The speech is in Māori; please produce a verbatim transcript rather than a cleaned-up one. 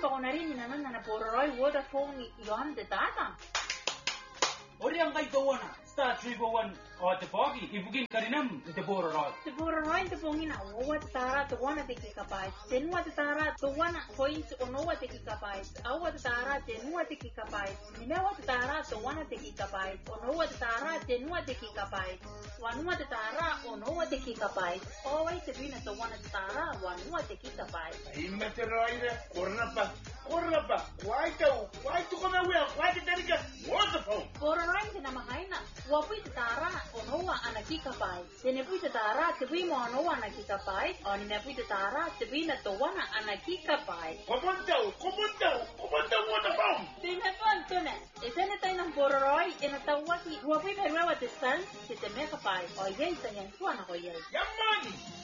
pa ko na rin inanan na naporoy Vodafone yon de tata. Ori ang kay gawa na. Star three oh one o te pogi. Ibugin ka rin ang te bororoy. Te bororoy te pongin na uwa te tara te wana te kikapay. Te nuwa te tara te wana points o nuwa te kikapay. Awa te tara te nuwa te kikapay. Nimewa te tara te wana te kikapay. O nuwa te tara te nuwa te kikapay. Wanua te tara o nuwa te kikapay. Owai te bina te wana te tara wanua te kikapay. Ima te roida. Korna pa. Korna pa. Kwai tau. Kwai tu kona wea. Kwai te terika. Vodafone. Bororoy te namakaina. Wapui te tara o noa ana kikapay. Tene pui te tara te pui mo noa ana kikapay. O nime pui te tara te pui na towana ana kikapay. Komontau, komontau, komontau Vodafone. Tene pon tune. E tene tai ng bororoy e na tawaki. Wapui pe rewa te san te te mekapay. O yei sa yang tuana ko yei. Yamani.